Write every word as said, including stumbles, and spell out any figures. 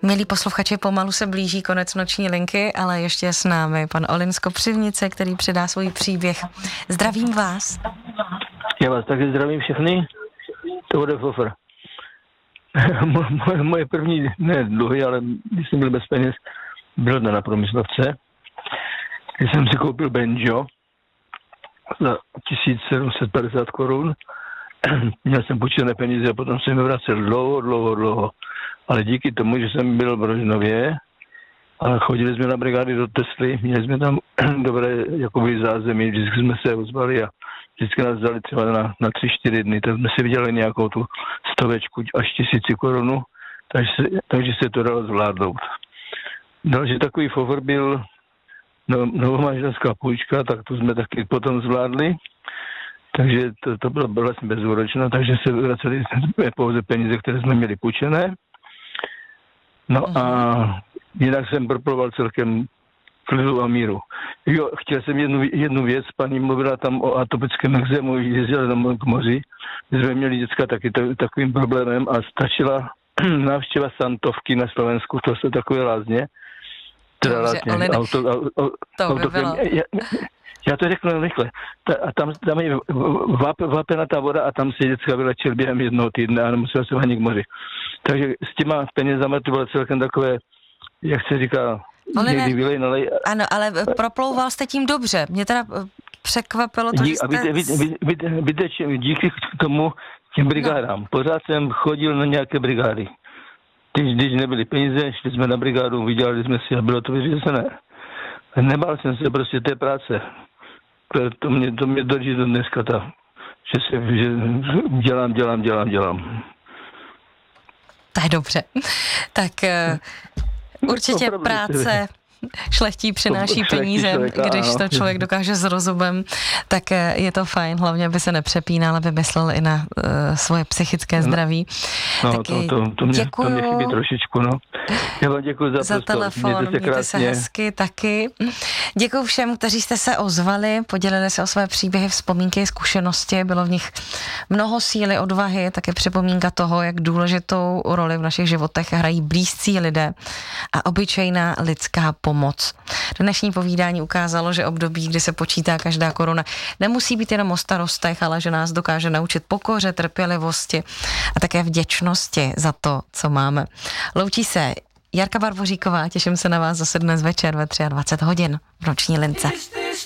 Milí posluchači, pomalu se blíží konec noční linky, ale ještě je s námi pan Olin z Kopřivnice, který předá svůj příběh. Zdravím vás. Já vás taky zdravím všechny. To bude fofr. Moje první, ne dluhy, ale když jsem byl bez peněz, byl na Promyslovce. Když jsem si koupil banjo za tisíc sedm set padesát korun. Měl jsem půjčené peníze a potom jsem je vracel dlouho, dlouho, dlouho. Ale díky tomu, že jsem byl v Rožnově a chodili jsme na brigády do Tesly, měli jsme tam dobré jakoby zázemí, vždycky jsme se ozvali a vždycky nás vzali třeba na, na tři, čtyři dny, tak jsme si viděli nějakou tu stovečku až tisíci korunu, takže se, takže se to dalo zvládnout. Další takový fovr byl no, novomanželská půjčka, tak tu jsme taky potom zvládli. Takže to, to bylo vlastně bezúročno, takže se vraceli pouze peníze, které jsme měli půjčené. No a jinak jsem proploval celkem klidu a míru. Jo, chtěl jsem jednu, jednu věc, paní mluvila tam o atopickém ekzému, jezdila tam k moři, kde jsme měli děcka taky takovým problémem a stačila návštěva Santovky na Slovensku, to jsou takové lázně. Teda lázně, auto, auto, to by bylo. Já, já to řeknu rychle. Ta, a tam, tam je váp, vápenatá voda a tam se děcka vylečil během jednoho týdne a nemusel jsem ani k moři. Takže s těma penězama to bylo celkem takové, jak se říká, někdy vylejnalej. Ano, ale proplouval jste tím dobře. Mě teda překvapilo to, Dí, že jste... Víte, víte, víte, víte, díky tomu těm brigádám. No. Pořád jsem chodil na nějaké brigády. Když, když nebyly peníze, šli jsme na brigádu, vydělali jsme si a bylo to vyřízené. Nebál jsem se prostě té práce. To mě, to mě drží do dneska, ta, že, se, že dělám, dělám, dělám, dělám. To je dobře. Tak uh, určitě no, práce šlechtí přináší peníze, člověka, když to člověk dokáže s rozumem, tak je to fajn, hlavně aby se nepřepínal, aby myslel i na uh, svoje psychické zdraví. No, no to, to, to, mě, to mě chybí trošičku, no. Já vám děkuji za, za telefon, mějte se, mějte se hezky taky. Děkuji všem, kteří jste se ozvali, podělili se o své příběhy, vzpomínky, zkušenosti, bylo v nich mnoho síly, odvahy, také připomínka toho, jak důležitou roli v našich životech hrají blízcí lidé a obyčejná lidská pomoc. Dnešní povídání ukázalo, že období, kdy se počítá každá koruna, nemusí být jenom o starostech, ale že nás dokáže naučit pokoře, trpělivosti a také vděčnosti za to, co máme. Loučí se Jarka Barboříková, těším se na vás zase dnes večer ve dvacet tři hodin v noční lince.